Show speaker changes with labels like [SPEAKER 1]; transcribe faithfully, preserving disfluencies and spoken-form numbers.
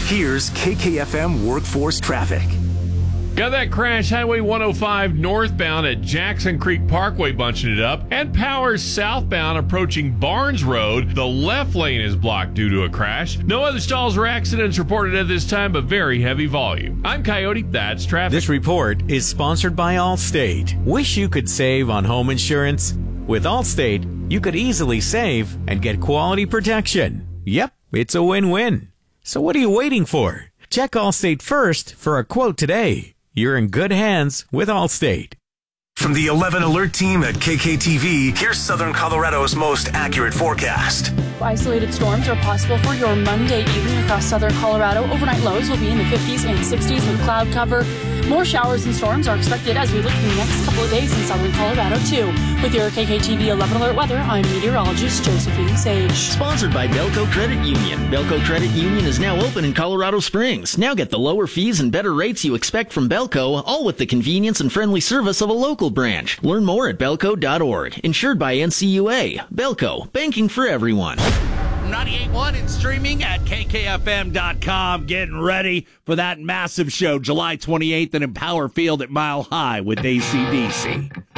[SPEAKER 1] Here's K K F M Workforce Traffic.
[SPEAKER 2] Got that crash Highway one oh five northbound at Jackson Creek Parkway bunching it up, and Powers southbound approaching Barnes Road. The left lane is blocked due to a crash. No other stalls or accidents reported at this time, but very heavy volume. I'm Coyote, that's traffic.
[SPEAKER 3] This report is sponsored by Allstate. Wish you could save on home insurance? With Allstate, you could easily save and get quality protection. Yep, it's a win-win. So what are you waiting for? Check Allstate first for a quote today. You're in good hands with Allstate.
[SPEAKER 1] From the eleven Alert team at K K T V, here's Southern Colorado's most accurate forecast.
[SPEAKER 4] Isolated storms are possible for your Monday evening across southern Colorado. Overnight lows will be in the fifties and sixties with cloud cover. More showers and storms are expected as we look in the next couple of days in southern Colorado, too. With your K K T V eleven Alert weather, I'm meteorologist Josephine Sage.
[SPEAKER 5] Sponsored by Belco Credit Union. Belco Credit Union is now open in Colorado Springs. Now get the lower fees and better rates you expect from Belco, all with the convenience and friendly service of a local branch. Learn more at belco dot org. Insured by N C U A. Belco, banking for everyone.
[SPEAKER 6] ninety-eight point one and streaming at K K F M dot com. Getting ready for that massive show July twenty-eighth in Empower Field at Mile High with A C D C.